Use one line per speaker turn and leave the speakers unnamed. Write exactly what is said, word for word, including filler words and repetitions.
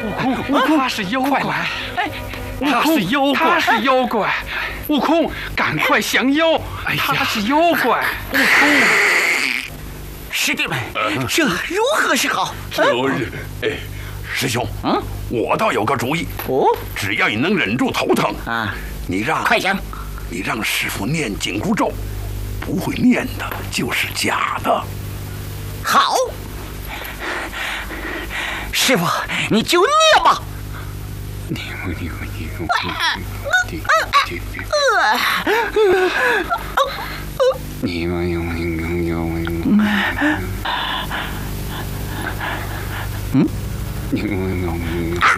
悟空，悟空，他是妖怪！哎，他是妖怪，他是妖怪！悟空，赶快降妖！他是妖怪！悟空，
师弟们，这如何是好？
就是哎，师兄，嗯，我倒有个主意。哦，只要你能忍住头疼啊，你让
快讲，
你让师傅念紧箍咒，不会念的就是假的。
好，师傅你就念吧。
你你你你你你你你